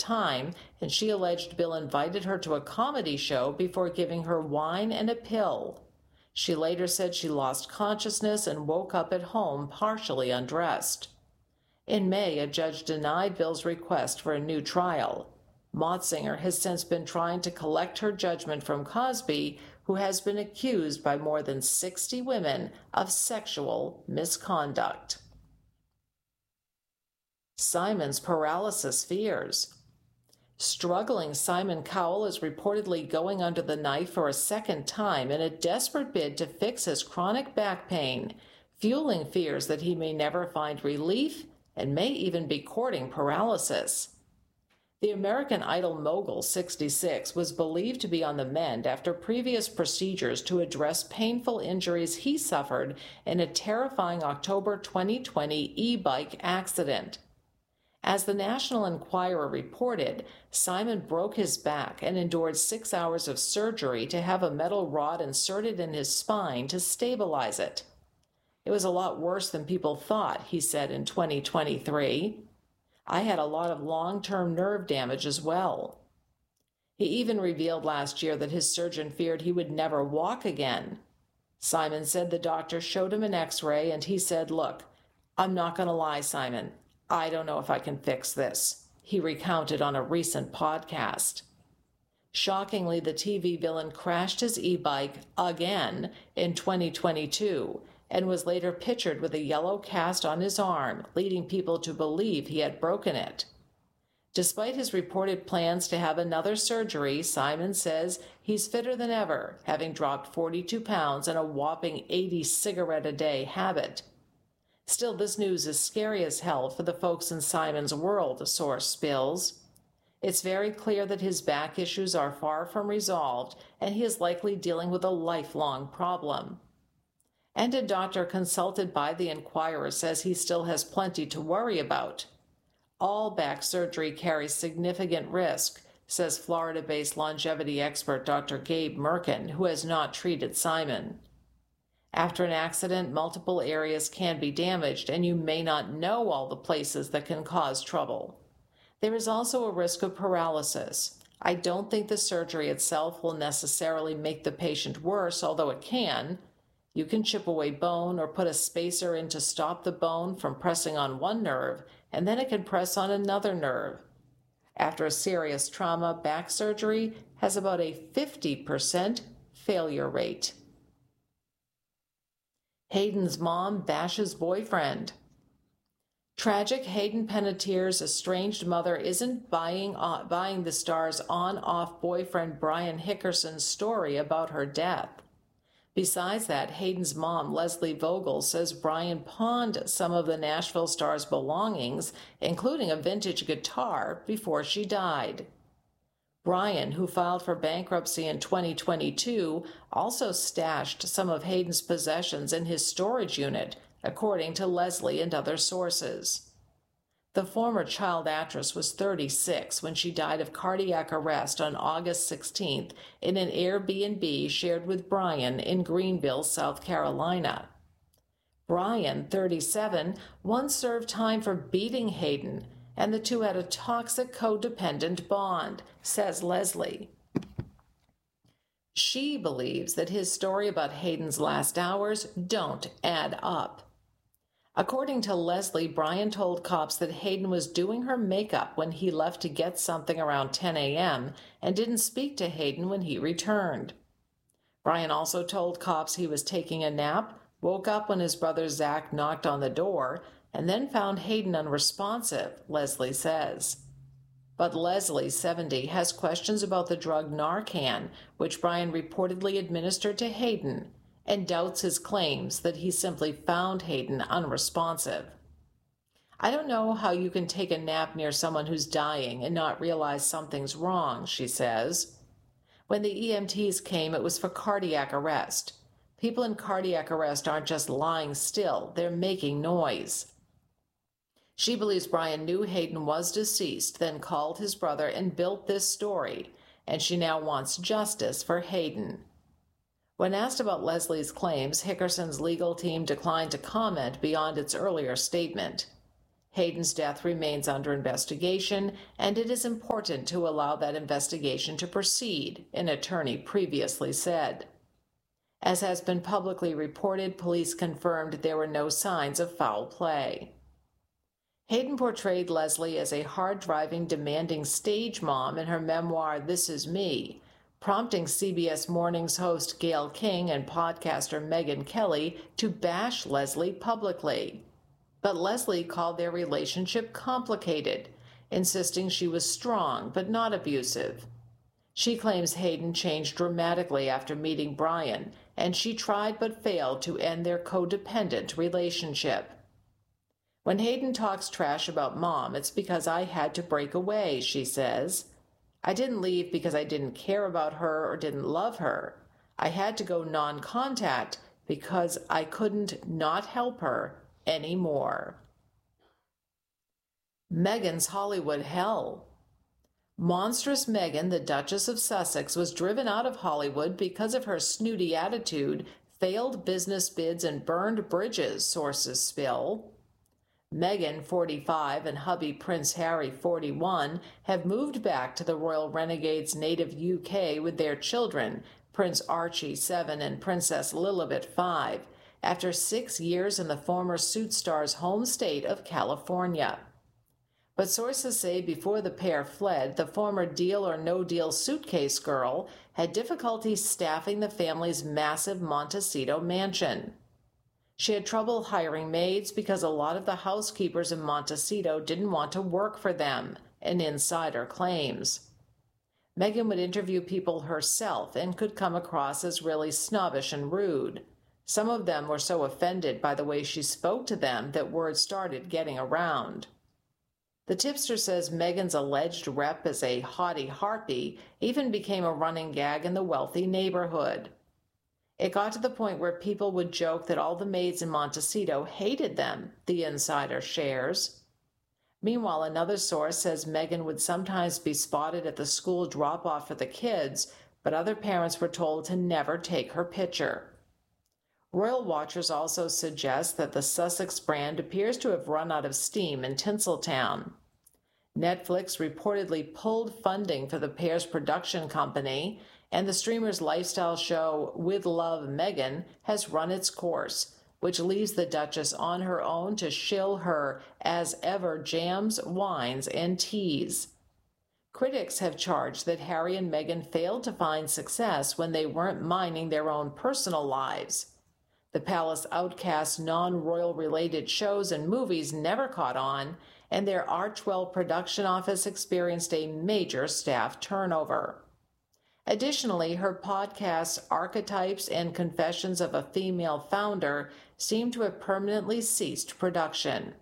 time, and she alleged Bill invited her to a comedy show before giving her wine and a pill. She later said she lost consciousness and woke up at home partially undressed. In May, a judge denied Bill's request for a new trial. Motzinger has since been trying to collect her judgment from Cosby, who has been accused by more than 60 women of sexual misconduct. Simon's paralysis fears. Struggling Simon Cowell is reportedly going under the knife for a second time in a desperate bid to fix his chronic back pain, fueling fears that he may never find relief and may even be courting paralysis. The American Idol mogul, 66, was believed to be on the mend after previous procedures to address painful injuries he suffered in a terrifying October 2020 e-bike accident. As the National Enquirer reported, Simon broke his back and endured 6 hours of surgery to have a metal rod inserted in his spine to stabilize it. It was a lot worse than people thought, he said in 2023. I had a lot of long-term nerve damage as well. He even revealed last year that his surgeon feared he would never walk again. Simon said the doctor showed him an x-ray and he said, "Look, I'm not going to lie, Simon. I don't know if I can fix this," he recounted on a recent podcast. Shockingly, the TV villain crashed his e-bike again in 2022 and was later pictured with a yellow cast on his arm, leading people to believe he had broken it. Despite his reported plans to have another surgery, Simon says he's fitter than ever, having dropped 42 pounds and a whopping 80 cigarette-a-day habit. Still, this news is scary as hell for the folks in Simon's world, a source spills. It's very clear that his back issues are far from resolved, and he is likely dealing with a lifelong problem. And a doctor consulted by the Enquirer says he still has plenty to worry about. All back surgery carries significant risk, says Florida-based longevity expert Dr. Gabe Merkin, who has not treated Simon. After an accident, multiple areas can be damaged, and you may not know all the places that can cause trouble. There is also a risk of paralysis. I don't think the surgery itself will necessarily make the patient worse, although it can. You can chip away bone or put a spacer in to stop the bone from pressing on one nerve, and then it can press on another nerve. After a serious trauma, back surgery has about a 50% failure rate. Hayden's mom bashes boyfriend. Tragic. Hayden Panettiere's estranged mother isn't buying the star's on-off boyfriend Brian Hickerson's story about her death. Besides that, Hayden's mom, Leslie Vogel, says Brian pawned some of the Nashville star's belongings, including a vintage guitar, before she died. Brian, who filed for bankruptcy in 2022, also stashed some of Hayden's possessions in his storage unit, according to Leslie and other sources. The former child actress was 36 when she died of cardiac arrest on August 16th in an Airbnb shared with Brian in Greenville, South Carolina. Brian, 37, once served time for beating Hayden, and the two had a toxic codependent bond, says Leslie. She believes that his story about Hayden's last hours don't add up. According to Leslie, Brian told cops that Hayden was doing her makeup when he left to get something around 10 a.m. and didn't speak to Hayden when he returned. Brian also told cops he was taking a nap, woke up when his brother Zach knocked on the door, and then found Hayden unresponsive, Leslie says. But Leslie, 70, has questions about the drug Narcan, which Brian reportedly administered to Hayden, and doubts his claims that he simply found Hayden unresponsive. I don't know how you can take a nap near someone who's dying and not realize something's wrong, she says. When the EMTs came, it was for cardiac arrest. People in cardiac arrest aren't just lying still, they're making noise. She believes Brian knew Hayden was deceased, then called his brother and built this story, and she now wants justice for Hayden. When asked about Leslie's claims, Hickerson's legal team declined to comment beyond its earlier statement. Hayden's death remains under investigation, and it is important to allow that investigation to proceed, an attorney previously said. As has been publicly reported, police confirmed there were no signs of foul play. Hayden portrayed Leslie as a hard-driving, demanding stage mom in her memoir, This Is Me, prompting CBS Mornings host Gayle King and podcaster Megyn Kelly to bash Leslie publicly. But Leslie called their relationship complicated, insisting she was strong but not abusive. She claims Hayden changed dramatically after meeting Brian, and she tried but failed to end their codependent relationship. When Hayden talks trash about Mom, it's because I had to break away, she says. I didn't leave because I didn't care about her or didn't love her. I had to go non-contact because I couldn't not help her anymore. Meghan's Hollywood hell. Monstrous Meghan, the Duchess of Sussex, was driven out of Hollywood because of her snooty attitude, failed business bids, and burned bridges, sources spill. Meghan, 45, and hubby Prince Harry, 41, have moved back to the royal renegade's native UK with their children, Prince Archie, 7, and Princess Lilibet, 5, after 6 years in the former Suit star's home state of California. But sources say before the pair fled, the former Deal or No Deal suitcase girl had difficulty staffing the family's massive Montecito mansion. She had trouble hiring maids because a lot of the housekeepers in Montecito didn't want to work for them, an insider claims. Meghan would interview people herself and could come across as really snobbish and rude. Some of them were so offended by the way she spoke to them that word started getting around. The tipster says Meghan's alleged rep as a haughty harpy even became a running gag in the wealthy neighborhood. It got to the point where people would joke that all the maids in Montecito hated them, the insider shares. Meanwhile, another source says Meghan would sometimes be spotted at the school drop-off for the kids, but other parents were told to never take her picture. Royal watchers also suggest that the Sussex brand appears to have run out of steam in Tinseltown. Netflix reportedly pulled funding for the pair's production company, and the streamer's lifestyle show With Love, Meghan has run its course, which leaves the Duchess on her own to shill her as-ever jams, wines, and teas. Critics have charged that Harry and Meghan failed to find success when they weren't minding their own personal lives. The palace outcasts non-royal related shows and movies never caught on, and their Archewell production office experienced a major staff turnover. Additionally, her podcasts Archetypes and Confessions of a Female Founder seem to have permanently ceased production.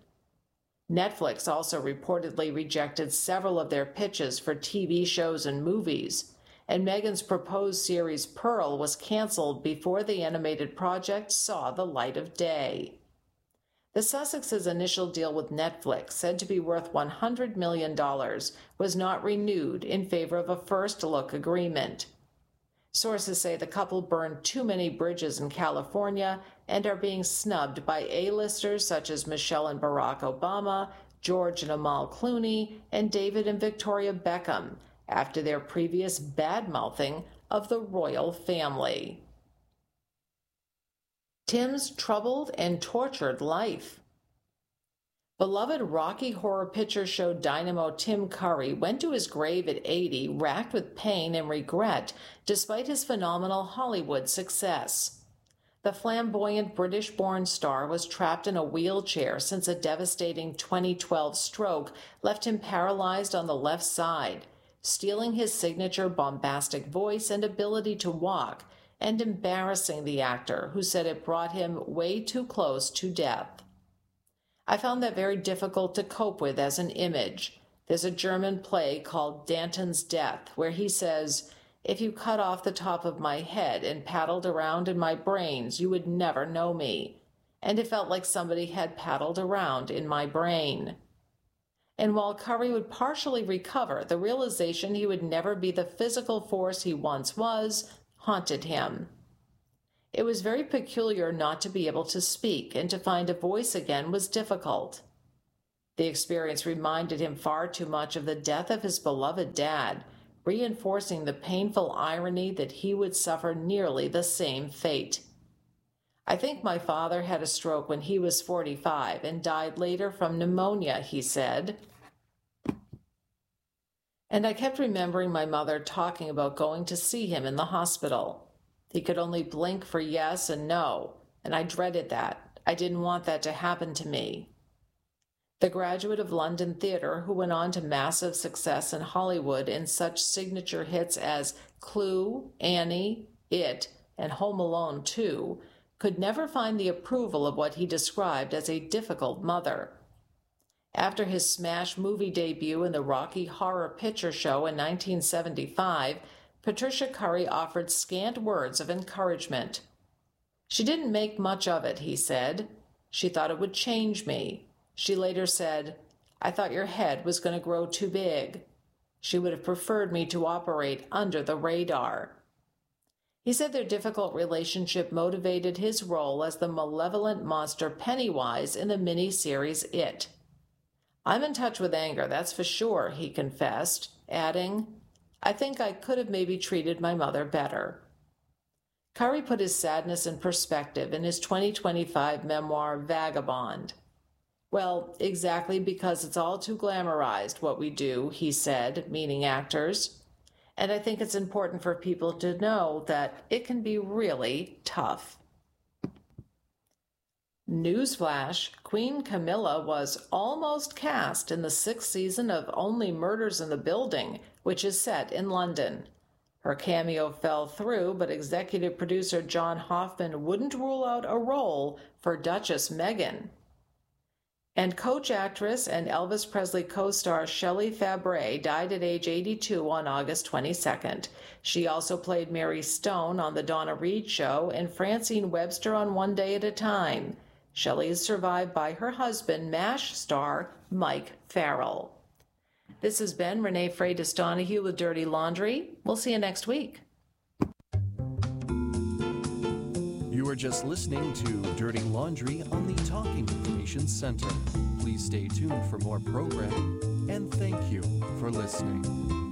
Netflix also reportedly rejected several of their pitches for TV shows and movies, and Meghan's proposed series Pearl was canceled before the animated project saw the light of day. The Sussexes' initial deal with Netflix, said to be worth $100 million, was not renewed in favor of a first-look agreement. Sources say the couple burned too many bridges in California and are being snubbed by A-listers such as Michelle and Barack Obama, George and Amal Clooney, and David and Victoria Beckham, after their previous bad-mouthing of the royal family. Tim's troubled and tortured life. Beloved Rocky Horror Picture Show dynamo Tim Curry went to his grave at 80, racked with pain and regret, despite his phenomenal Hollywood success. The flamboyant British-born star was trapped in a wheelchair since a devastating 2012 stroke left him paralyzed on the left side, stealing his signature bombastic voice and ability to walk, and embarrassing the actor, who said it brought him way too close to death. I found that very difficult to cope with as an image. There's a German play called Danton's Death, where he says, "If you cut off the top of my head and paddled around in my brains, you would never know me." And it felt like somebody had paddled around in my brain. And while Curry would partially recover, the realization he would never be the physical force he once was haunted him. It was very peculiar not to be able to speak, and to find a voice again was difficult. The experience reminded him far too much of the death of his beloved dad, reinforcing the painful irony that he would suffer nearly the same fate. I think my father had a stroke when he was 45 and died later from pneumonia, he said. And I kept remembering my mother talking about going to see him in the hospital. He could only blink for yes and no, and I dreaded that. I didn't want that to happen to me. The graduate of London theater, who went on to massive success in Hollywood in such signature hits as Clue, Annie, It, and Home Alone 2, could never find the approval of what he described as a difficult mother. After his smash movie debut in the Rocky Horror Picture Show in 1975, Patricia Curry offered scant words of encouragement. She didn't make much of it, he said. She thought it would change me. She later said, I thought your head was going to grow too big. She would have preferred me to operate under the radar. He said their difficult relationship motivated his role as the malevolent monster Pennywise in the miniseries It. I'm in touch with anger, that's for sure, he confessed, adding, I think I could have maybe treated my mother better. Curry put his sadness in perspective in his 2025 memoir, Vagabond. Well, exactly because it's all too glamorized what we do, he said, meaning actors. And I think it's important for people to know that it can be really tough. Newsflash, Queen Camilla was almost cast in the 6th season of Only Murders in the Building, which is set in London. Her cameo fell through, but executive producer John Hoffman wouldn't rule out a role for Duchess Meghan. And Coach actress and Elvis Presley co-star Shelley Fabares died at age 82 on August 22nd. She also played Mary Stone on The Donna Reed Show and Francine Webster on One Day at a Time. Shelley is survived by her husband, MASH star Mike Farrell. This has been Renee Freitas Donahue with Dirty Laundry. We'll see you next week. You are just listening to Dirty Laundry on the Talking Information Center. Please stay tuned for more programming, and thank you for listening.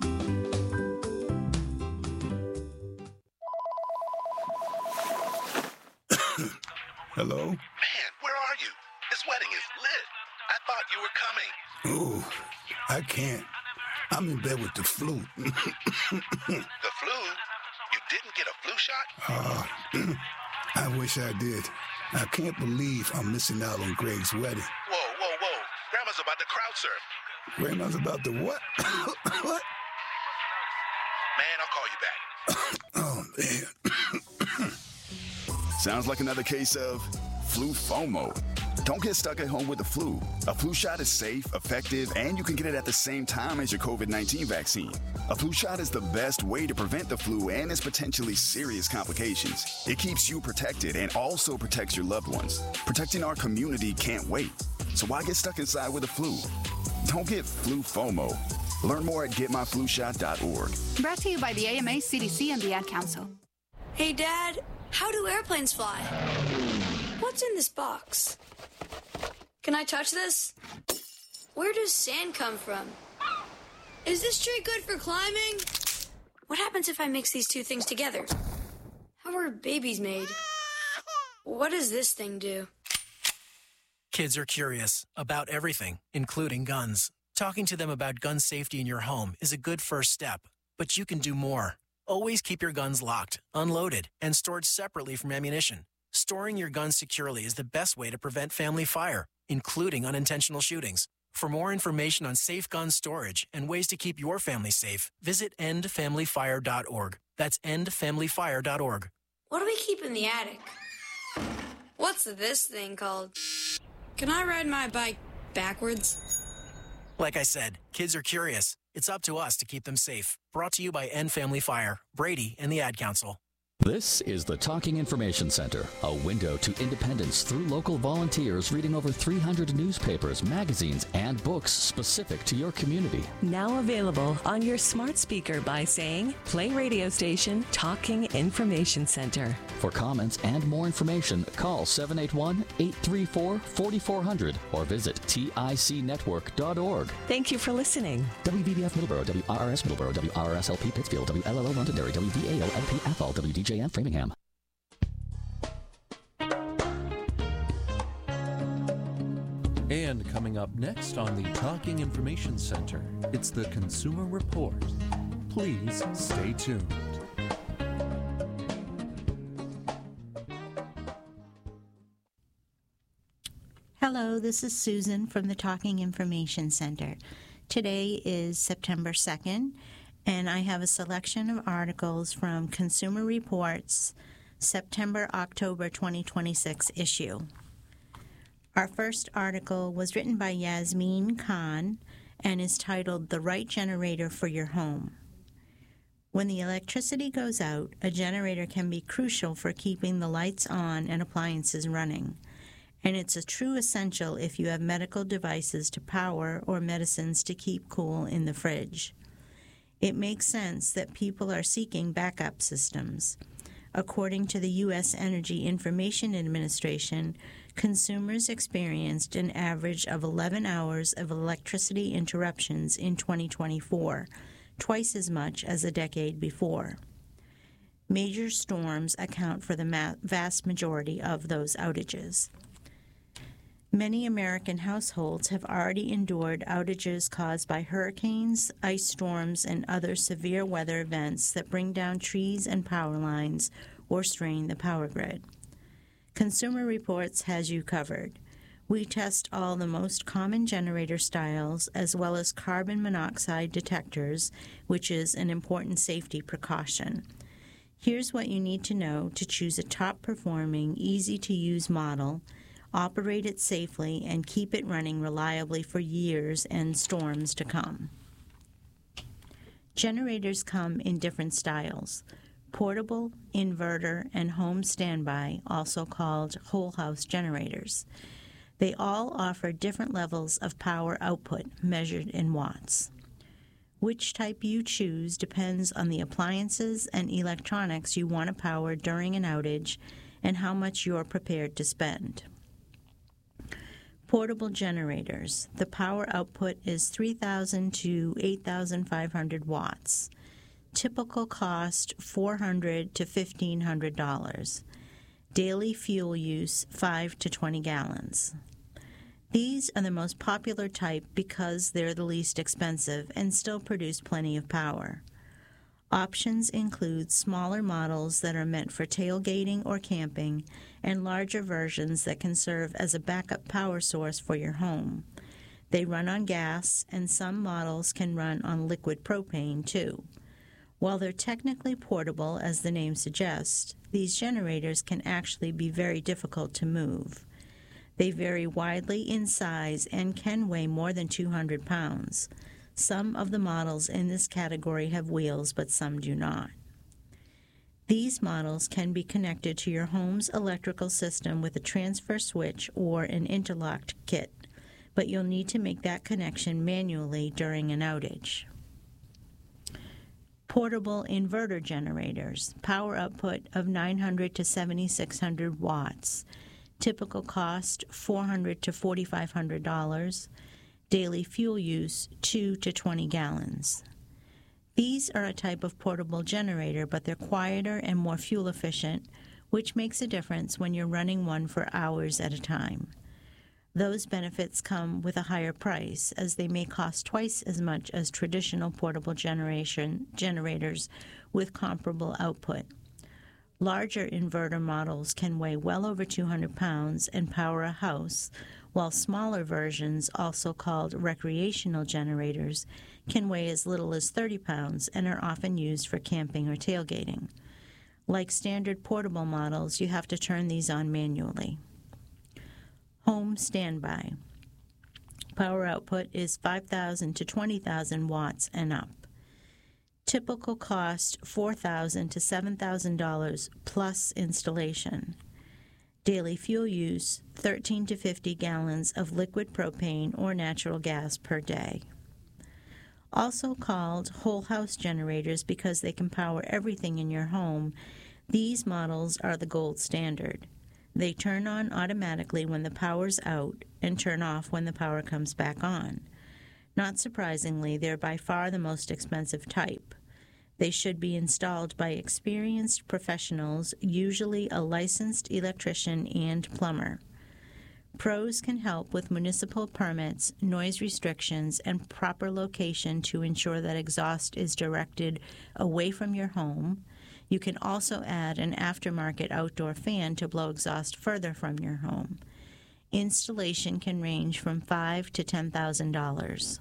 Hello? Man, where are you? This wedding is lit. I thought you were coming. Ooh, I can't. I'm in bed with the flu. The flu? You didn't get a flu shot? I wish I did. I can't believe I'm missing out on Greg's wedding. Whoa. Grandma's about to crowd surf. Grandma's about to what? What? Man, I'll call you back. Oh, man. Sounds like another case of flu FOMO. Don't get stuck at home with the flu. A flu shot is safe, effective, and you can get it at the same time as your COVID-19 vaccine. A flu shot is the best way to prevent the flu and its potentially serious complications. It keeps you protected and also protects your loved ones. Protecting our community can't wait. So why get stuck inside with the flu? Don't get flu FOMO. Learn more at getmyflushot.org. Brought to you by the AMA, CDC, and the Ad Council. Hey, Dad, how do airplanes fly? What's in this box? Can I touch this? Where does sand come from? Is this tree good for climbing? What happens if I mix these two things together? How are babies made? What does this thing do? Kids are curious about everything, including guns. Talking to them about gun safety in your home is a good first step, but you can do more. Always keep your guns locked, unloaded, and stored separately from ammunition. Storing your guns securely is the best way to prevent family fire, including unintentional shootings. For more information on safe gun storage and ways to keep your family safe, visit endfamilyfire.org. That's endfamilyfire.org. What do we keep in the attic? What's this thing called? Can I ride my bike backwards? Like I said, kids are curious. It's up to us to keep them safe. Brought to you by End Family Fire, Brady, and the Ad Council. This is the Talking Information Center, a window to independence through local volunteers reading over 300 newspapers, magazines, and books specific to your community. Now available on your smart speaker by saying, play radio station Talking Information Center. For comments and more information, call 781-834-4400 or visit ticnetwork.org. Thank you for listening. WVBF Middleborough, WRRS Middleborough, WRSLP Pittsfield, WLLO Londonderry, WVAO-LP Athol, WDJN Framingham. And coming up next on the Talking Information Center, it's the Consumer Report. Please stay tuned. Hello, this is Susan from the Talking Information Center. Today is September 2nd, and I have a selection of articles from Consumer Reports, September-October 2026 issue. Our first article was written by Yasmin Khan and is titled The Right Generator for Your Home. When the electricity goes out, a generator can be crucial for keeping the lights on and appliances running, and it's a true essential if you have medical devices to power or medicines to keep cool in the fridge. It makes sense that people are seeking backup systems. According to the U.S. Energy Information Administration, consumers experienced an average of 11 hours of electricity interruptions in 2024, twice as much as a decade before. Major storms account for the vast majority of those outages. Many American households have already endured outages caused by hurricanes, ice storms, and other severe weather events that bring down trees and power lines or strain the power grid. Consumer Reports has you covered. We test all the most common generator styles as well as carbon monoxide detectors, which is an important safety precaution. Here's what you need to know to choose a top-performing, easy-to-use model, operate it safely, and keep it running reliably for years and storms to come. Generators come in different styles: portable, inverter, and home standby, also called whole house generators. They all offer different levels of power output measured in watts. Which type you choose depends on the appliances and electronics you want to power during an outage and how much you're prepared to spend. Portable generators. The power output is 3,000 to 8,500 watts. Typical cost $400 to $1,500. Daily fuel use 5 to 20 gallons. These are the most popular type because they're the least expensive and still produce plenty of power. Options include smaller models that are meant for tailgating or camping, and larger versions that can serve as a backup power source for your home. They run on gas, and some models can run on liquid propane too. While they're technically portable, as the name suggests, these generators can actually be very difficult to move. They vary widely in size and can weigh more than 200 pounds. Some of the models in this category have wheels, but some do not. These models can be connected to your home's electrical system with a transfer switch or an interlocked kit, but you'll need to make that connection manually during an outage. Portable inverter generators, power output of 900 to 7,600 watts. Typical cost $400 to $4,500. Daily fuel use 2 to 20 gallons. These are a type of portable generator, but they're quieter and more fuel efficient, which makes a difference when you're running one for hours at a time. Those benefits come with a higher price, as they may cost twice as much as traditional portable generators with comparable output. Larger inverter models can weigh well over 200 pounds and power a house, while smaller versions, also called recreational generators, can weigh as little as 30 pounds and are often used for camping or tailgating. Like standard portable models, you have to turn these on manually. Home standby. Power output is 5,000 to 20,000 watts and up. Typical cost $4,000 to $7,000 plus installation. Daily fuel use 13 to 50 gallons of liquid propane or natural gas per day. Also called whole house generators because they can power everything in your home, these models are the gold standard. They turn on automatically when the power's out and turn off when the power comes back on. Not surprisingly, they're by far the most expensive type. They should be installed by experienced professionals, usually a licensed electrician and plumber. Pros can help with municipal permits, noise restrictions, and proper location to ensure that exhaust is directed away from your home. You can also add an aftermarket outdoor fan to blow exhaust further from your home. Installation can range from $5,000 to $10,000.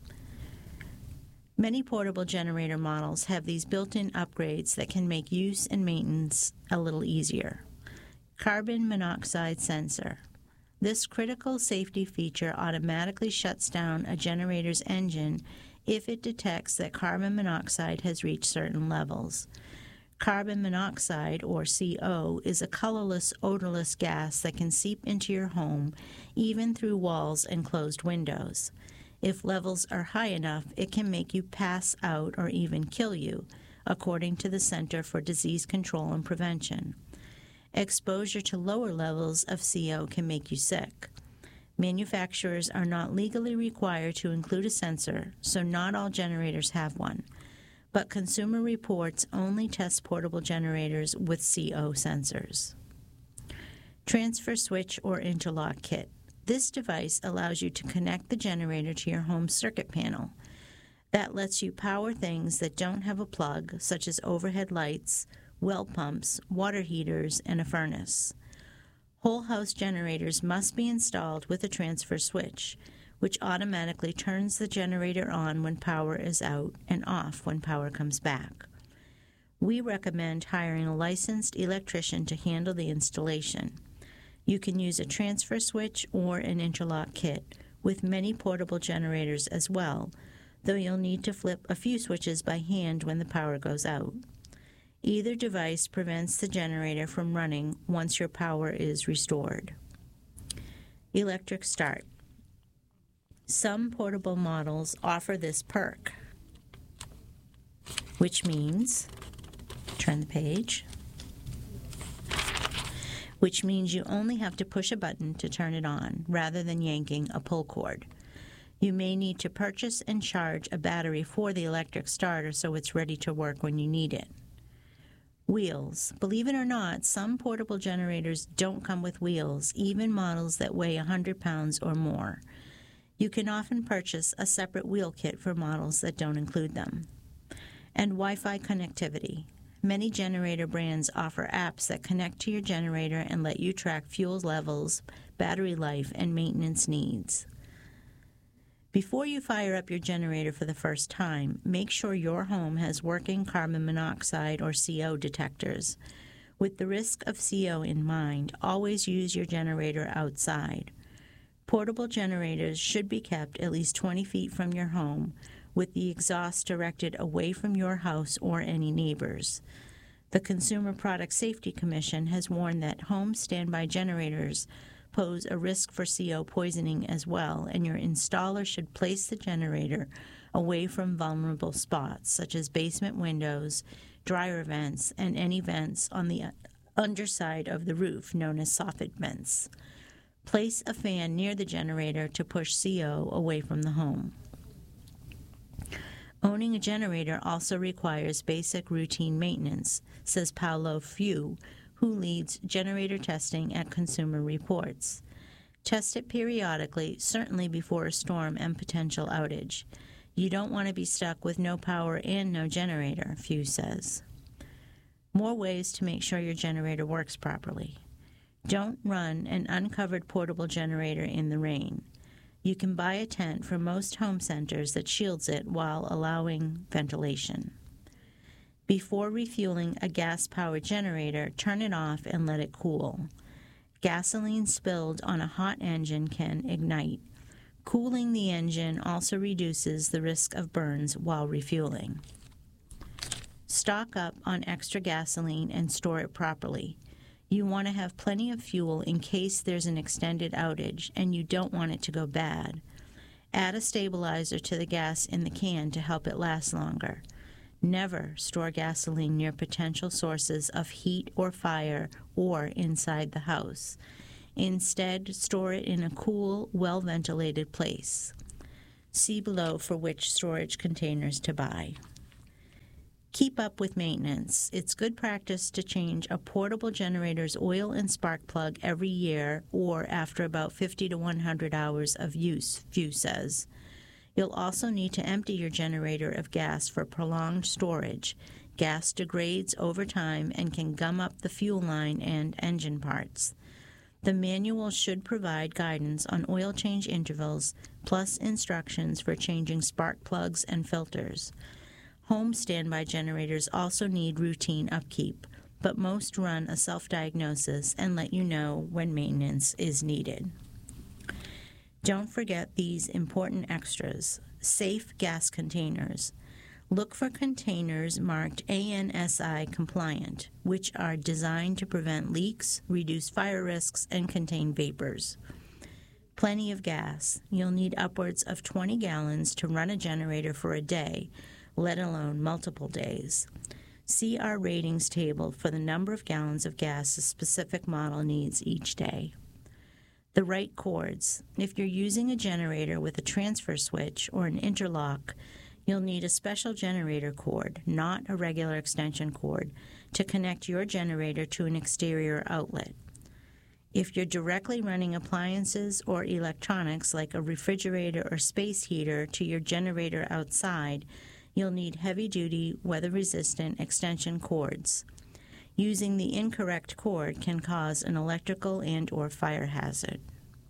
Many portable generator models have these built-in upgrades that can make use and maintenance a little easier. Carbon monoxide sensor. This critical safety feature automatically shuts down a generator's engine if it detects that carbon monoxide has reached certain levels. Carbon monoxide, or CO, is a colorless, odorless gas that can seep into your home, even through walls and closed windows. If levels are high enough, it can make you pass out or even kill you, according to the Center for Disease Control and Prevention. Exposure to lower levels of CO can make you sick. Manufacturers are not legally required to include a sensor, so not all generators have one. But Consumer Reports only test portable generators with CO sensors. Transfer switch or interlock kit. This device allows you to connect the generator to your home circuit panel. That lets you power things that don't have a plug, such as overhead lights, well pumps, water heaters, and a furnace. Whole house generators must be installed with a transfer switch, which automatically turns the generator on when power is out and off when power comes back. We recommend hiring a licensed electrician to handle the installation. You can use a transfer switch or an interlock kit with many portable generators as well, though you'll need to flip a few switches by hand when the power goes out. Either device prevents the generator from running once your power is restored. Electric start. Some portable models offer this perk, which means, turn the page, which means you only have to push a button to turn it on, rather than yanking a pull cord. You may need to purchase and charge a battery for the electric starter so it's ready to work when you need it. Wheels. Believe it or not, some portable generators don't come with wheels, even models that weigh 100 pounds or more. You can often purchase a separate wheel kit for models that don't include them. And Wi-Fi connectivity. Many generator brands offer apps that connect to your generator and let you track fuel levels, battery life, and maintenance needs. Before you fire up your generator for the first time, make sure your home has working carbon monoxide or CO detectors. With the risk of CO in mind, always use your generator outside. Portable generators should be kept at least 20 feet from your home, with the exhaust directed away from your house or any neighbors. The Consumer Product Safety Commission has warned that home standby generators pose a risk for CO poisoning as well, and your installer should place the generator away from vulnerable spots, such as basement windows, dryer vents, and any vents on the underside of the roof, known as soffit vents. Place a fan near the generator to push CO away from the home. Owning a generator also requires basic routine maintenance, says Paolo Few, who leads generator testing at Consumer Reports. Test it periodically, certainly before a storm and potential outage. You don't want to be stuck with no power and no generator, Few says. More ways to make sure your generator works properly. Don't run an uncovered portable generator in the rain. You can buy a tent from most home centers that shields it while allowing ventilation. Before refueling a gas-powered generator, turn it off and let it cool. Gasoline spilled on a hot engine can ignite. Cooling the engine also reduces the risk of burns while refueling. Stock up on extra gasoline and store it properly. You want to have plenty of fuel in case there's an extended outage and you don't want it to go bad. Add a stabilizer to the gas in the can to help it last longer. Never store gasoline near potential sources of heat or fire or inside the house. Instead, store it in a cool, well-ventilated place. See below for which storage containers to buy. Keep up with maintenance. It's good practice to change a portable generator's oil and spark plug every year or after about 50 to 100 hours of use, Few says. You'll also need to empty your generator of gas for prolonged storage. Gas degrades over time and can gum up the fuel line and engine parts. The manual should provide guidance on oil change intervals, plus instructions for changing spark plugs and filters. Home standby generators also need routine upkeep, but most run a self-diagnosis and let you know when maintenance is needed. Don't forget these important extras. Safe gas containers. Look for containers marked ANSI compliant, which are designed to prevent leaks, reduce fire risks, and contain vapors. Plenty of gas. You'll need upwards of 20 gallons to run a generator for a day, let alone multiple days. See our ratings table for the number of gallons of gas a specific model needs each day. The right cords. If you're using a generator with a transfer switch or an interlock, you'll need a special generator cord, not a regular extension cord, to connect your generator to an exterior outlet. If you're directly running appliances or electronics like a refrigerator or space heater to your generator outside, you'll need heavy-duty, weather-resistant extension cords. Using the incorrect cord can cause an electrical and/or fire hazard.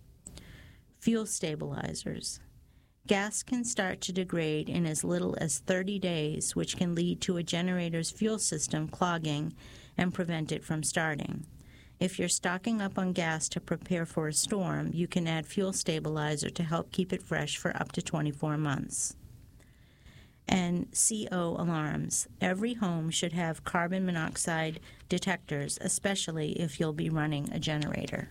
Fuel stabilizers. Gas can start to degrade in as little as 30 days, which can lead to a generator's fuel system clogging and prevent it from starting. If you're stocking up on gas to prepare for a storm, you can add fuel stabilizer to help keep it fresh for up to 24 months. And CO alarms. Every home should have carbon monoxide detectors, especially if you'll be running a generator.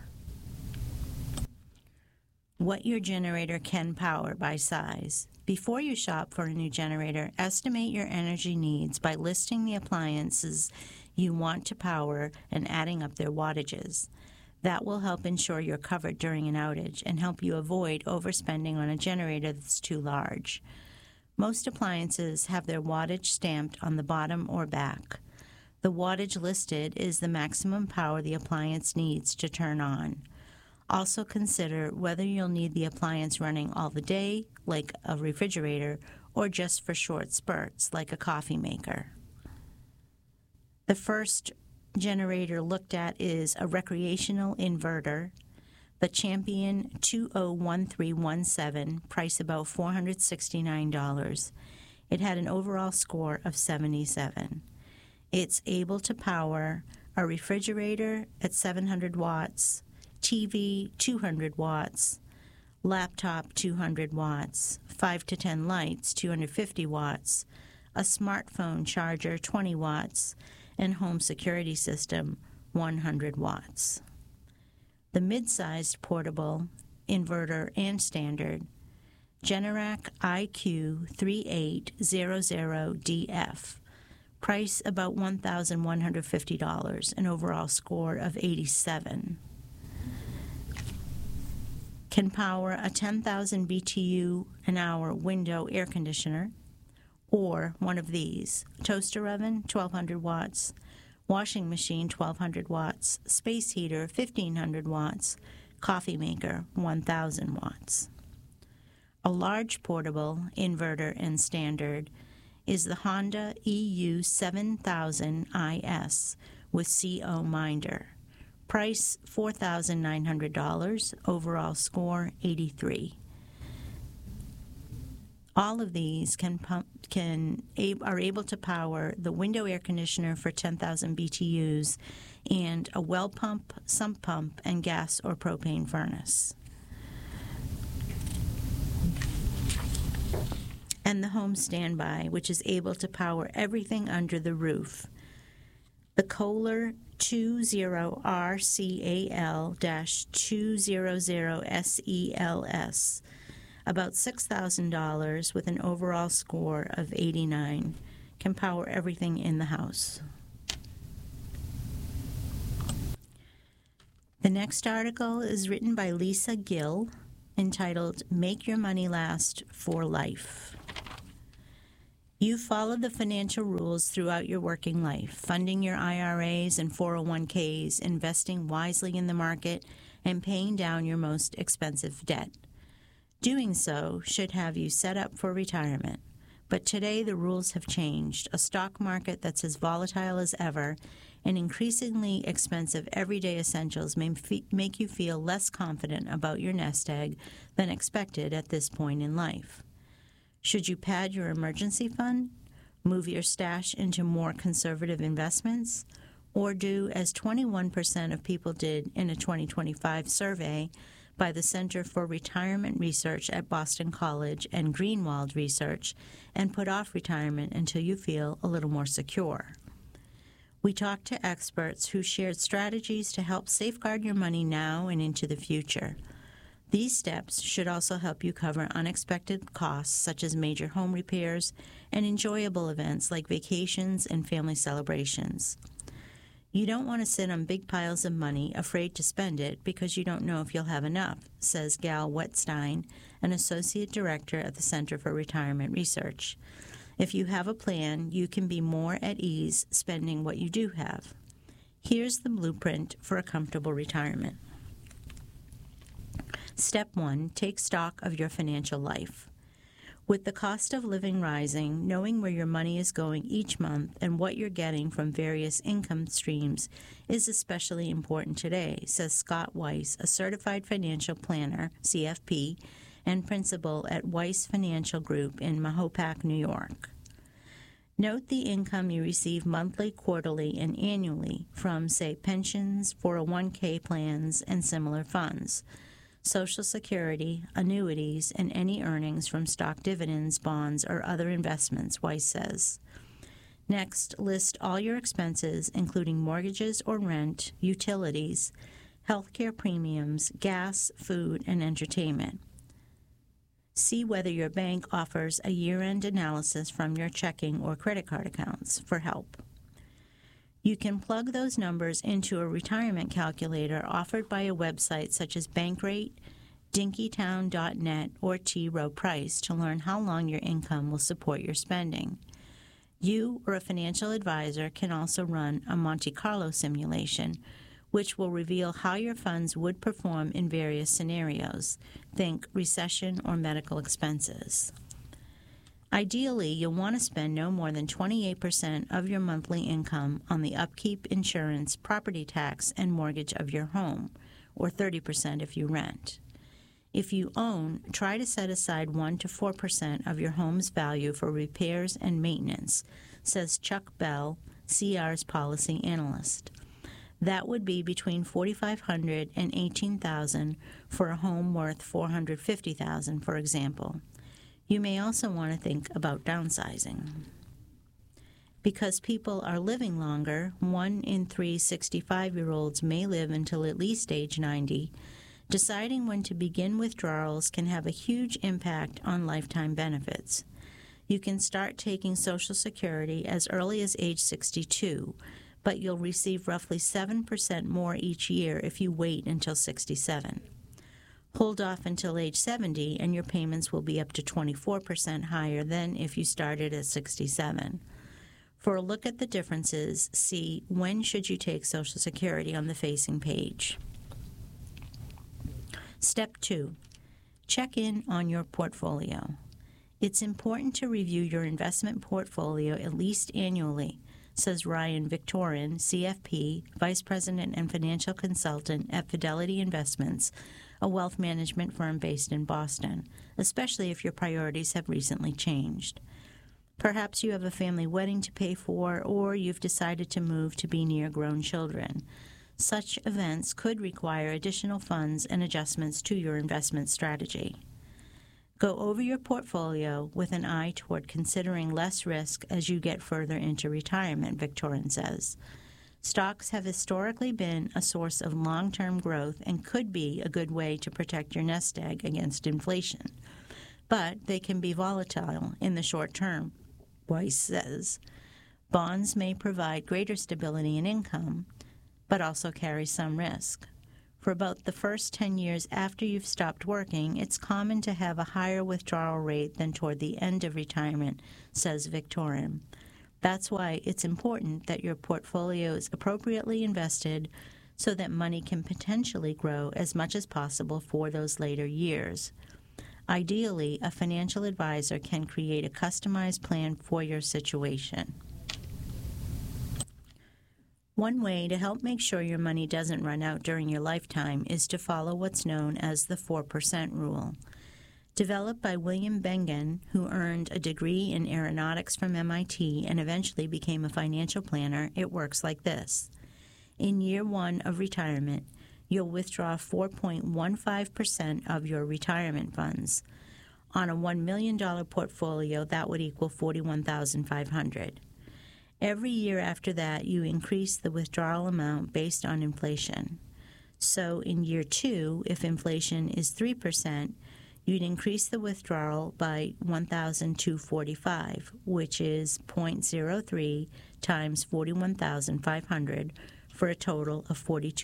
What your generator can power by size. Before you shop for a new generator, estimate your energy needs by listing the appliances you want to power and adding up their wattages. That will help ensure you're covered during an outage and help you avoid overspending on a generator that's too large. Most appliances have their wattage stamped on the bottom or back. The wattage listed is the maximum power the appliance needs to turn on. Also consider whether you'll need the appliance running all the day, like a refrigerator, or just for short spurts, like a coffee maker. The first generator looked at is a recreational inverter, the Champion 201317, price about $469. It had an overall score of 77. It's able to power a refrigerator at 700 watts, TV 200 watts, laptop 200 watts, 5 to 10 lights 250 watts, a smartphone charger 20 watts, and home security system 100 watts. The mid-sized portable, inverter, and standard, Generac IQ3800DF, price about $1,150, an overall score of 87. Can power a 10,000 BTU an hour window air conditioner, or one of these: toaster oven, 1,200 watts, washing machine, 1,200 watts, space heater, 1,500 watts, coffee maker, 1,000 watts. A large portable, inverter, and standard is the Honda EU7000IS with CO minder. Price $4,900, overall score 83. All of these are able to power the window air conditioner for 10,000 BTUs and a well pump, sump pump, and gas or propane furnace. and the home standby, which is able to power everything under the roof. The Kohler 20RCAL-200SELS, about $6,000 with an overall score of 89, can power everything in the house. The next article is written by Lisa Gill, entitled Make Your Money Last for Life. You followed the financial rules throughout your working life, funding your IRAs and 401ks, investing wisely in the market, and paying down your most expensive debt. Doing so should have you set up for retirement. But today the rules have changed. A stock market that's as volatile as ever and increasingly expensive everyday essentials may make you feel less confident about your nest egg than expected at this point in life. Should you pad your emergency fund, move your stash into more conservative investments, or do as 21% of people did in a 2025 survey by the Center for Retirement Research at Boston College and Greenwald Research, and put off retirement until you feel a little more secure? We talked to experts who shared strategies to help safeguard your money now and into the future. These steps should also help you cover unexpected costs such as major home repairs and enjoyable events like vacations and family celebrations. You don't want to sit on big piles of money afraid to spend it because you don't know if you'll have enough, says Gal Wetstein, an associate director at the Center for Retirement Research. If you have a plan, you can be more at ease spending what you do have. Here's the blueprint for a comfortable retirement. Step 1. Take stock of your financial life. With the cost of living rising, knowing where your money is going each month and what you're getting from various income streams is especially important today, says Scott Weiss, a certified financial planner, CFP, and principal at Weiss Financial Group in Mahopac, New York. Note the income you receive monthly, quarterly, and annually from, say, pensions, 401k plans, and similar funds, Social Security, annuities, and any earnings from stock dividends, bonds, or other investments, Weiss says. Next, list all your expenses, including mortgages or rent, utilities, healthcare premiums, gas, food, and entertainment. See whether your bank offers a year-end analysis from your checking or credit card accounts for help. You can plug those numbers into a retirement calculator offered by a website such as Bankrate, dinkytown.net, or T. Rowe Price to learn how long your income will support your spending. You or a financial advisor can also run a Monte Carlo simulation, which will reveal how your funds would perform in various scenarios. Think recession or medical expenses. Ideally, you'll want to spend no more than 28% of your monthly income on the upkeep, insurance, property tax, and mortgage of your home, or 30% if you rent. If you own, try to set aside 1 to 4% of your home's value for repairs and maintenance, says Chuck Bell, CR's policy analyst. That would be between $4,500 and $18,000 for a home worth $450,000, for example. You may also want to think about downsizing. Because people are living longer, 1 in 3 65-year-olds may live until at least age 90. Deciding when to begin withdrawals can have a huge impact on lifetime benefits. You can start taking Social Security as early as age 62, but you'll receive roughly 7% more each year if you wait until 67. Hold off until age 70 and your payments will be up to 24% higher than if you started at 67. For a look at the differences, see When Should You Take Social Security on the facing page. Step 2. Check in on your portfolio. It's important to review your investment portfolio at least annually, says Ryan Victorin, CFP, Vice President and Financial Consultant at Fidelity Investments, a wealth management firm based in Boston, especially if your priorities have recently changed. Perhaps you have a family wedding to pay for, or you've decided to move to be near grown children. Such events could require additional funds and adjustments to your investment strategy. Go over your portfolio with an eye toward considering less risk as you get further into retirement, Victorian says. Stocks have historically been a source of long-term growth and could be a good way to protect your nest egg against inflation. But they can be volatile in the short term, Weiss says. Bonds may provide greater stability and income, but also carry some risk. For about the first 10 years after you've stopped working, it's common to have a higher withdrawal rate than toward the end of retirement, says Victorian. That's why it's important that your portfolio is appropriately invested so that money can potentially grow as much as possible for those later years. Ideally, a financial advisor can create a customized plan for your situation. One way to help make sure your money doesn't run out during your lifetime is to follow what's known as the 4% rule. Developed by William Bengen, who earned a degree in aeronautics from MIT and eventually became a financial planner, it works like this. In year 1 of retirement, you'll withdraw 4.15% of your retirement funds. On a $1 million portfolio, that would equal $41,500. Every year after that, you increase the withdrawal amount based on inflation. So in year 2, if inflation is 3%, you'd increase the withdrawal by $1,245, which is 0.03 times $41,500 for a total of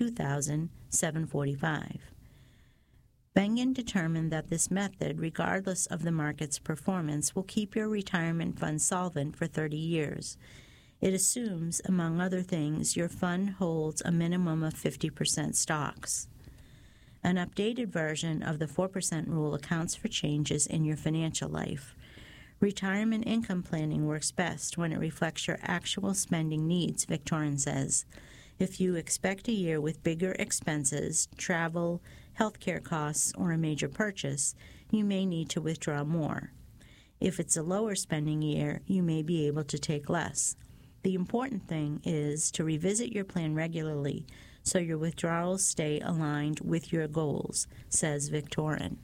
$42,745. Bengen determined that this method, regardless of the market's performance, will keep your retirement fund solvent for 30 years. It assumes, among other things, your fund holds a minimum of 50% stocks. An updated version of the 4% rule accounts for changes in your financial life. Retirement income planning works best when it reflects your actual spending needs, Victorian says. If you expect a year with bigger expenses, travel, healthcare costs, or a major purchase, you may need to withdraw more. If it's a lower spending year, you may be able to take less. The important thing is to revisit your plan regularly so your withdrawals stay aligned with your goals, says Victorian.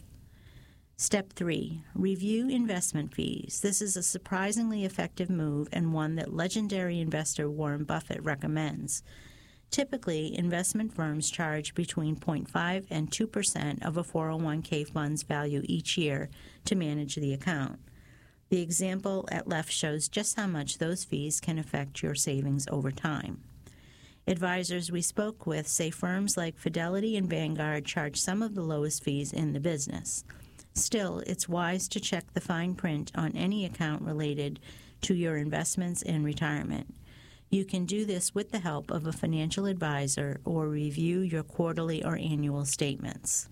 Step 3. Review investment fees. This is a surprisingly effective move and one that legendary investor Warren Buffett recommends. Typically, investment firms charge between 0.5 and 2% of a 401k fund's value each year to manage the account. The example at left shows just how much those fees can affect your savings over time. Advisors we spoke with say firms like Fidelity and Vanguard charge some of the lowest fees in the business. Still, it's wise to check the fine print on any account related to your investments and retirement. You can do this with the help of a financial advisor or review your quarterly or annual statements.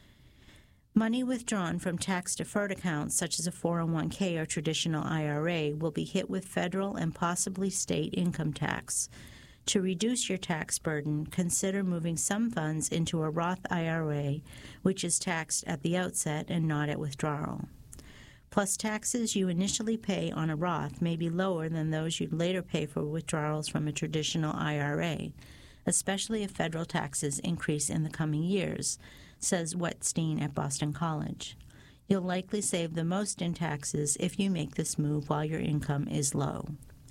Money withdrawn from tax-deferred accounts such as a 401k or traditional IRA will be hit with federal and possibly state income tax. To reduce your tax burden, consider moving some funds into a Roth IRA, which is taxed at the outset and not at withdrawal. Plus, taxes you initially pay on a Roth may be lower than those you'd later pay for withdrawals from a traditional IRA, especially if federal taxes increase in the coming years, says Wetstein at Boston College. You'll likely save the most in taxes if you make this move while your income is low.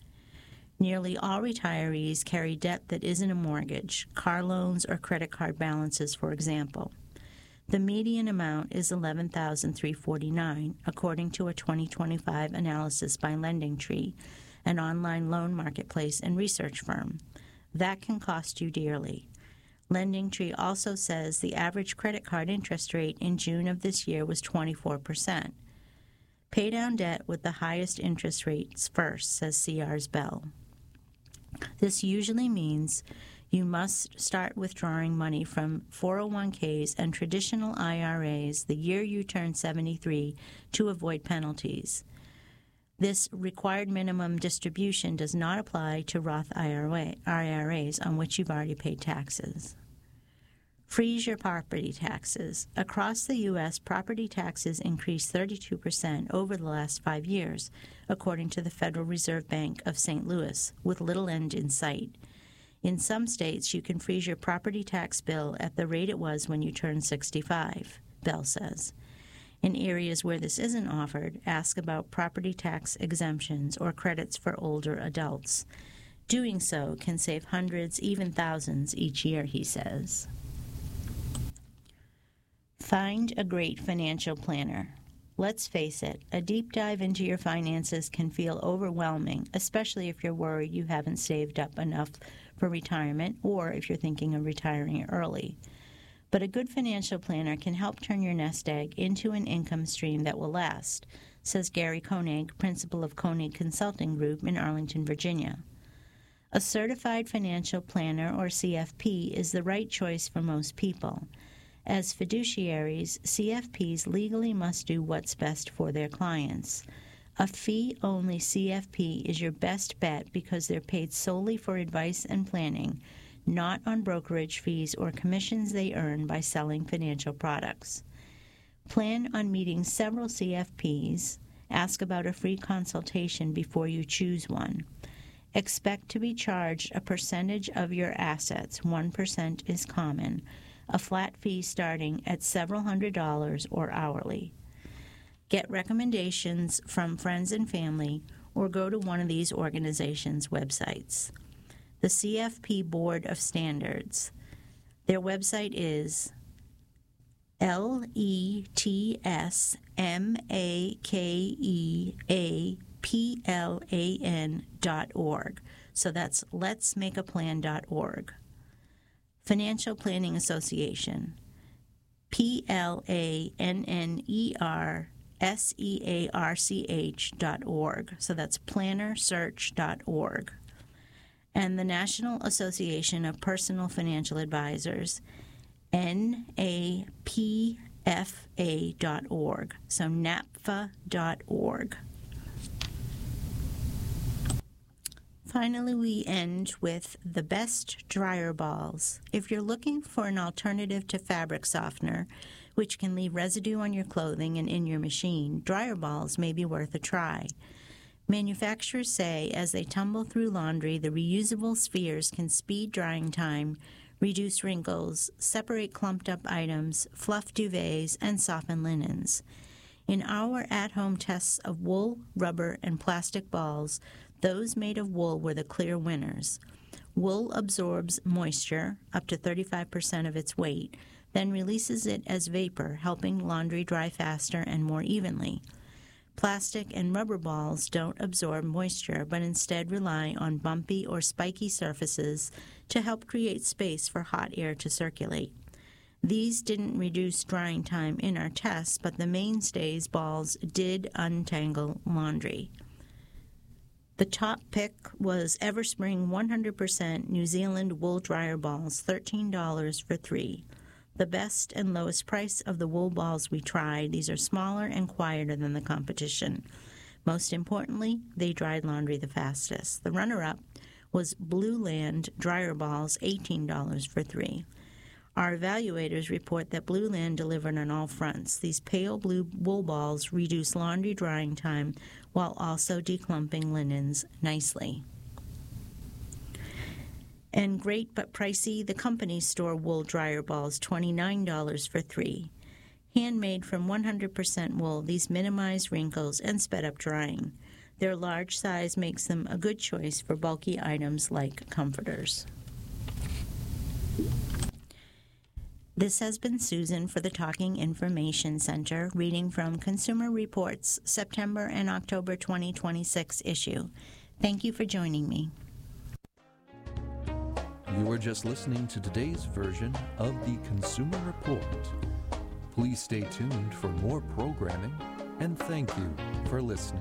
Nearly all retirees carry debt that isn't a mortgage, car loans or credit card balances, for example. The median amount is $11,349, according to a 2025 analysis by LendingTree, an online loan marketplace and research firm. That can cost you dearly. LendingTree also says the average credit card interest rate in June of this year was 24%. Pay down debt with the highest interest rates first, says C.R.'s Bell. This usually means you must start withdrawing money from 401ks and traditional IRAs the year you turn 73 to avoid penalties. This required minimum distribution does not apply to Roth IRAs on which you've already paid taxes. Freeze your property taxes. Across the U.S., property taxes increased 32% over the last 5 years, according to the Federal Reserve Bank of St. Louis, with little end in sight. In some states, you can freeze your property tax bill at the rate it was when you turned 65, Bell says. In areas where this isn't offered, ask about property tax exemptions or credits for older adults. Doing so can save hundreds, even thousands each year, he says. Find a great financial planner. Let's face it, a deep dive into your finances can feel overwhelming, especially if you're worried you haven't saved up enough for retirement or if you're thinking of retiring early. But a good financial planner can help turn your nest egg into an income stream that will last, says Gary Koenig, principal of Koenig Consulting Group in Arlington, Virginia. A certified financial planner, or CFP, is the right choice for most people. As fiduciaries, CFPs legally must do what's best for their clients. A fee-only CFP is your best bet because they're paid solely for advice and planning, not on brokerage fees or commissions they earn by selling financial products. Plan on meeting several CFPs. Ask about a free consultation before you choose one. Expect to be charged a percentage of your assets. 1% is common. A flat fee starting at several $100s or hourly. Get recommendations from friends and family or go to one of these organizations' websites. The CFP Board of Standards. Their website is letsmakeaplan.org. So that's letsmakeaplan.org. Financial Planning Association, plannersearch.org. So that's plannersearch.org. And the National Association of Personal Financial Advisors, NAPFA.org. So NAPFA.org. Finally, we end with the best dryer balls. If you're looking for an alternative to fabric softener, which can leave residue on your clothing and in your machine, dryer balls may be worth a try. Manufacturers say as they tumble through laundry, the reusable spheres can speed drying time, reduce wrinkles, separate clumped-up items, fluff duvets, and soften linens. In our at-home tests of wool, rubber, and plastic balls, those made of wool were the clear winners. Wool absorbs moisture, up to 35% of its weight, then releases it as vapor, helping laundry dry faster and more evenly. Plastic and rubber balls don't absorb moisture, but instead rely on bumpy or spiky surfaces to help create space for hot air to circulate. These didn't reduce drying time in our tests, but the mainstays balls did untangle laundry. The top pick was Everspring 100% New Zealand wool dryer balls, $13 for 3. The best and lowest price of the wool balls we tried. These are smaller and quieter than the competition. Most importantly, they dried laundry the fastest. The runner-up was Blue Land dryer balls, $18 for 3. Our evaluators report that Blue Land delivered on all fronts. These pale blue wool balls reduce laundry drying time while also declumping linens nicely. And great but pricey, the company store wool dryer balls, $29 for 3. Handmade from 100% wool, these minimize wrinkles and sped up drying. Their large size makes them a good choice for bulky items like comforters. This has been Susan for the Talking Information Center, reading from Consumer Reports, September and October 2026 issue. Thank you for joining me. You were just listening to today's version of the Consumer Report. Please stay tuned for more programming, and thank you for listening.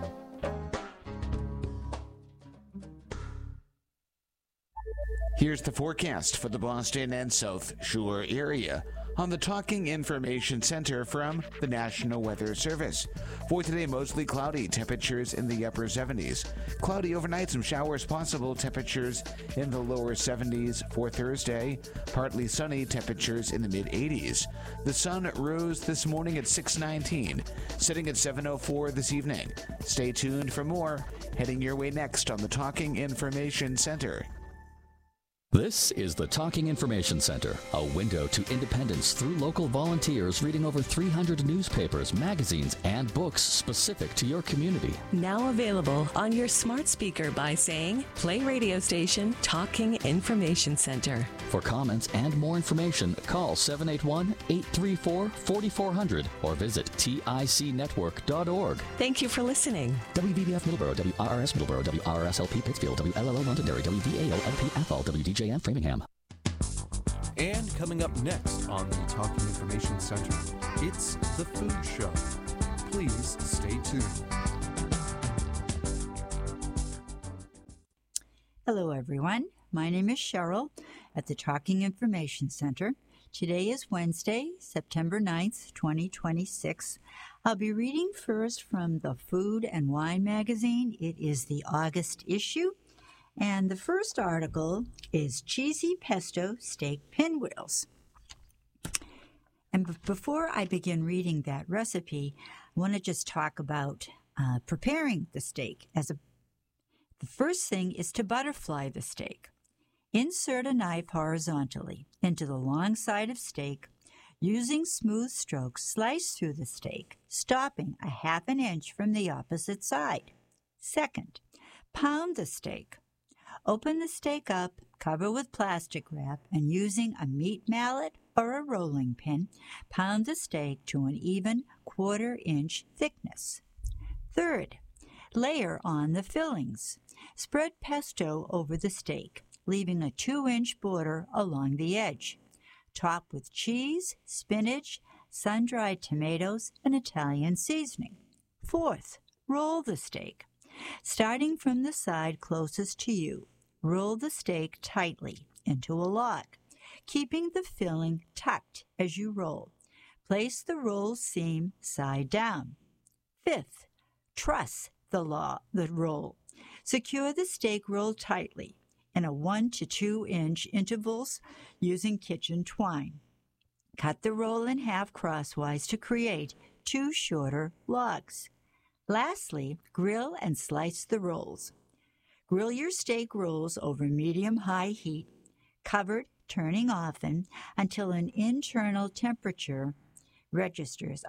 Here's the forecast for the Boston and South Shore area on the Talking Information Center from the National Weather Service. For today, mostly cloudy, temperatures in the upper 70s. Cloudy overnight, some showers possible, temperatures in the lower 70s. For Thursday, partly sunny, temperatures in the mid-80s. The sun rose this morning at 6:19, setting at 7:04 this evening. Stay tuned for more, heading your way next on the Talking Information Center. This is the Talking Information Center, a window to independence through local volunteers reading over 300 newspapers, magazines, and books specific to your community. Now available on your smart speaker by saying, play radio station Talking Information Center. For comments and more information, call 781-834-4400 or visit ticnetwork.org. Thank you for listening. WVBF Middleborough, WRRS Middleborough, WRSLP Pittsfield, WLLO Londonderry, WVAO LP Athol, WDJM Framingham. And coming up next on the Talking Information Center, it's The Food Show. Please stay tuned. Hello, everyone. My name is Cheryl at the Talking Information Center. Today is Wednesday, September 9th, 2026. I'll be reading first from the Food and Wine magazine. It is the August issue. And the first article is Cheesy Pesto Steak Pinwheels. And before I begin reading that recipe, I want to just talk about preparing the steak. The first thing is to butterfly the steak. Insert a knife horizontally into the long side of steak. Using smooth strokes, slice through the steak, stopping a half an inch from the opposite side. Second, pound the steak. Open the steak up, cover with plastic wrap, and using a meat mallet or a rolling pin, pound the steak to an even 1/4 inch thickness. Third, layer on the fillings. Spread pesto over the steak, leaving a 2-inch border along the edge. Top with cheese, spinach, sun-dried tomatoes, and Italian seasoning. Fourth, roll the steak. Starting from the side closest to you, roll the steak tightly into a log, keeping the filling tucked as you roll. Place the roll seam side down. Fifth, truss the roll. Secure the steak roll tightly in a 1 to 2 inch intervals using kitchen twine. Cut the roll in half crosswise to create 2 shorter logs. Lastly, grill and slice the rolls. Grill your steak rolls over medium-high heat, covered, turning often, until an internal temperature registers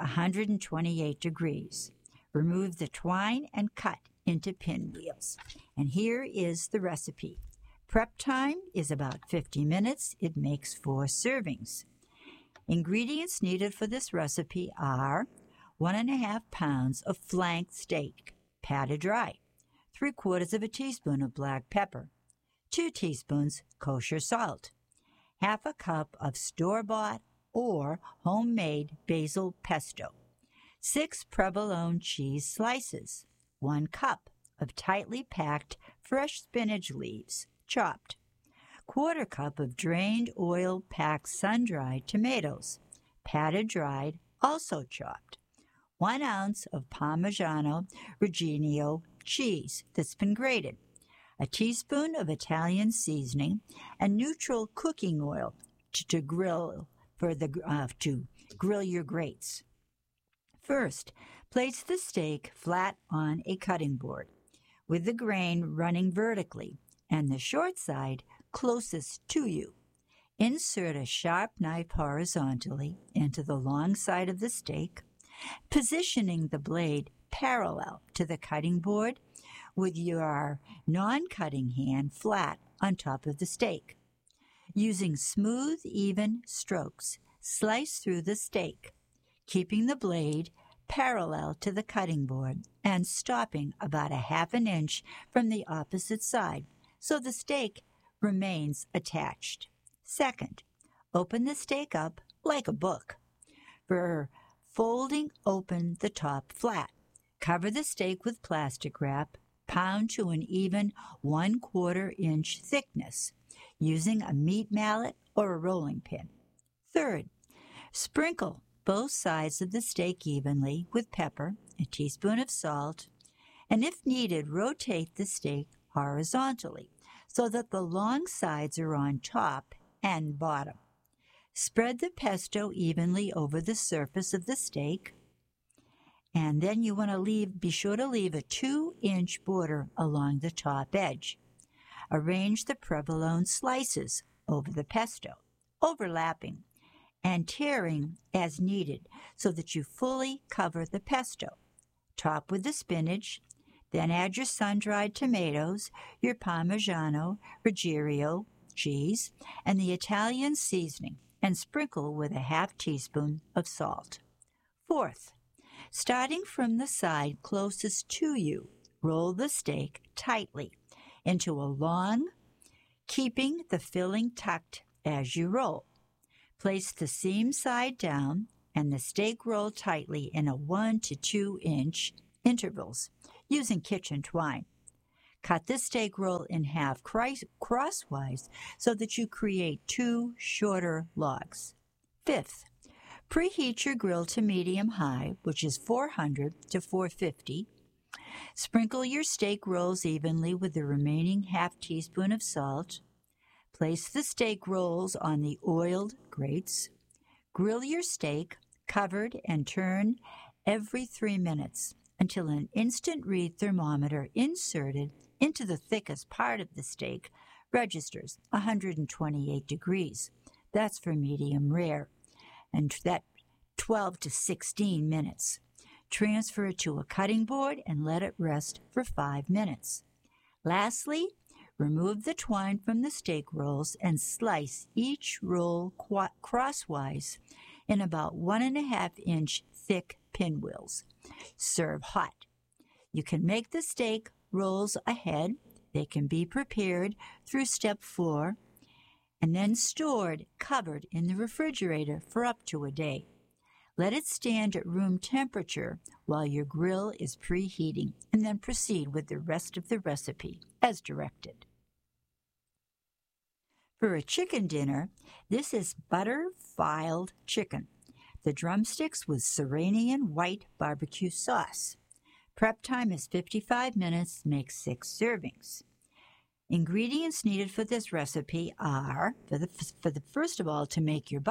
128 degrees. Remove the twine and cut into pinwheels. And here is the recipe. Prep time is about 50 minutes. It makes 4 servings. Ingredients needed for this recipe are 1½ pounds of flank steak, patted dry, 3/4 teaspoon of black pepper, 2 teaspoons kosher salt, 1/2 cup of store-bought or homemade basil pesto, 6 provolone cheese slices, 1 cup of tightly packed fresh spinach leaves, chopped, 1/4 cup of drained oil-packed sun-dried tomatoes, patted dried, also chopped, 1 ounce of Parmigiano Reggiano cheese that's been grated, a teaspoon of Italian seasoning, and neutral cooking oil to grill your grates. First, place the steak flat on a cutting board, with the grain running vertically and the short side closest to you. Insert a sharp knife horizontally into the long side of the steak, positioning the blade parallel to the cutting board with your non-cutting hand flat on top of the steak. Using smooth, even strokes, slice through the steak, keeping the blade parallel to the cutting board and stopping about 1/2 inch from the opposite side so the steak remains attached. Second, open the steak up like a book. For folding open the top flat, cover the steak with plastic wrap, pound to an even 1/4 inch thickness using a meat mallet or a rolling pin. Third, sprinkle both sides of the steak evenly with pepper, a teaspoon of salt, and if needed, rotate the steak horizontally so that the long sides are on top and bottom. Spread the pesto evenly over the surface of the steak, and then you want to be sure to leave a 2-inch border along the top edge. Arrange the provolone slices over the pesto, overlapping and tearing as needed so that you fully cover the pesto. Top with the spinach, then add your sun-dried tomatoes, your Parmigiano Reggiano cheese, and the Italian seasoning, and sprinkle with a half teaspoon of salt. Fourth, starting from the side closest to you, roll the steak tightly into a long, keeping the filling tucked as you roll. Place the seam side down and the steak roll tightly in a 1 to 2 inch intervals using kitchen twine. Cut the steak roll in half crosswise so that you create 2 shorter logs. Fifth, preheat your grill to medium-high, which is 400 to 450. Sprinkle your steak rolls evenly with the remaining half teaspoon of salt. Place the steak rolls on the oiled grates. Grill your steak, covered, and turn every 3 minutes until an instant read thermometer inserted into the thickest part of the steak registers 128 degrees. That's for medium rare, and that 12 to 16 minutes. Transfer it to a cutting board and let it rest for 5 minutes. Lastly, remove the twine from the steak rolls and slice each roll crosswise in about 1.5 inch thick pinwheels. Serve hot. You can make the steak rolls ahead. They can be prepared through step 4 and then stored covered in the refrigerator for up to a day. Let it stand at room temperature while your grill is preheating, and then proceed with the rest of the recipe as directed. For a chicken dinner, this is butter-filed chicken, the drumsticks with Serranian white barbecue sauce. Prep time is 55 minutes, make 6 servings. Ingredients needed for this recipe are, first of all, to make your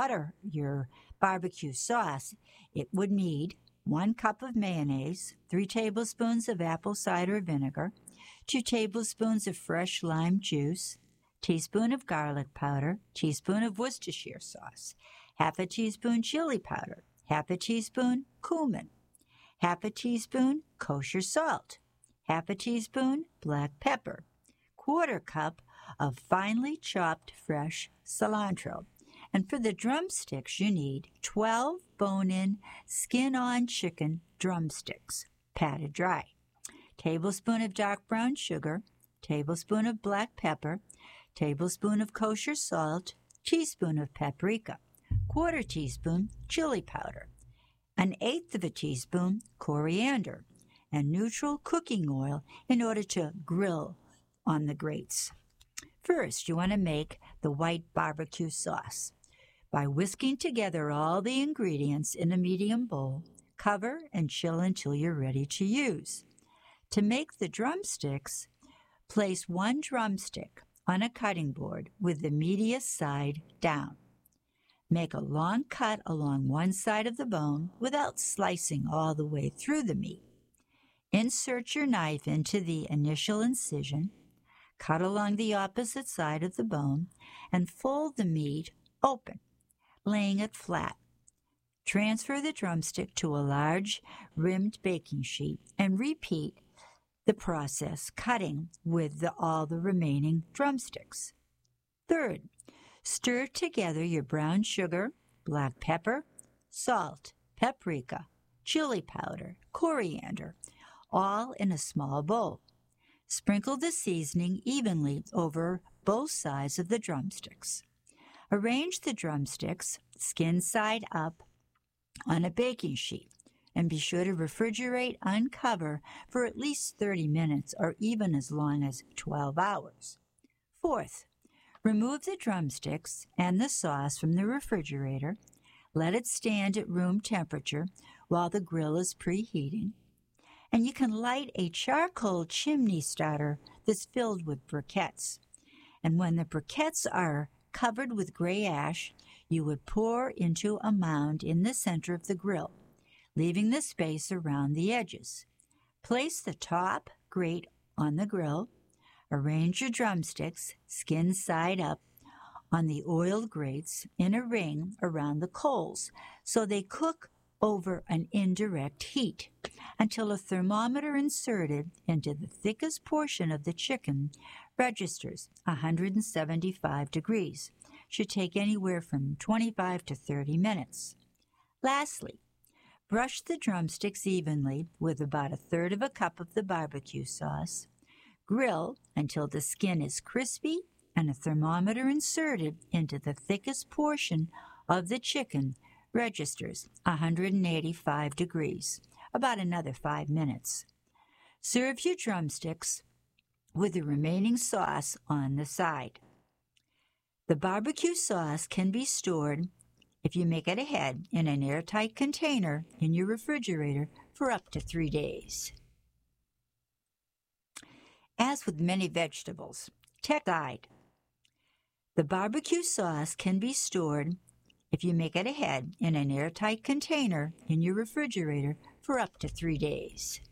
barbecue sauce, it would need 1 cup of mayonnaise, 3 tablespoons of apple cider vinegar, 2 tablespoons of fresh lime juice, teaspoon of garlic powder, teaspoon of Worcestershire sauce, half a teaspoon chili powder, half a teaspoon cumin, half a teaspoon kosher salt, half a teaspoon black pepper, 1/4 cup of finely chopped fresh cilantro. And for the drumsticks, you need 12 bone-in, skin-on chicken drumsticks, patted dry, tablespoon of dark brown sugar, tablespoon of black pepper, tablespoon of kosher salt, teaspoon of paprika, 1/4 teaspoon chili powder, 1/8 of a teaspoon coriander, and neutral cooking oil in order to grill on the grates. First, you want to make the white barbecue sauce. By whisking together all the ingredients in a medium bowl, cover and chill until you're ready to use. To make the drumsticks, place 1 drumstick on a cutting board with the medius side down. Make a long cut along one side of the bone without slicing all the way through the meat. Insert your knife into the initial incision, cut along the opposite side of the bone, and fold the meat open, laying it flat. Transfer the drumstick to a large rimmed baking sheet and repeat the process, cutting with all the remaining drumsticks. Third, stir together your brown sugar, black pepper, salt, paprika, chili powder, coriander, all in a small bowl. Sprinkle the seasoning evenly over both sides of the drumsticks. Arrange the drumsticks, skin side up, on a baking sheet, and be sure to refrigerate uncover for at least 30 minutes or even as long as 12 hours. Fourth, remove the drumsticks and the sauce from the refrigerator. Let it stand at room temperature while the grill is preheating. And you can light a charcoal chimney starter that's filled with briquettes. And when the briquettes are covered with gray ash, you would pour into a mound in the center of the grill, leaving the space around the edges. Place the top grate on the grill, Arrange your drumsticks, skin side up, on the oiled grates in a ring around the coals so they cook over an indirect heat until a thermometer inserted into the thickest portion of the chicken registers 175 degrees. Should take anywhere from 25 to 30 minutes. Lastly, brush the drumsticks evenly with about 1/3 cup of the barbecue sauce. Grill until the skin is crispy and a thermometer inserted into the thickest portion of the chicken registers 185 degrees, about another 5 minutes. Serve your drumsticks with the remaining sauce on the side. The barbecue sauce can be stored, if you make it ahead, in an airtight container in your refrigerator for up to 3 days. As with many vegetables, side. The barbecue sauce can be stored, if you make it ahead, in an airtight container in your refrigerator for up to 3 days.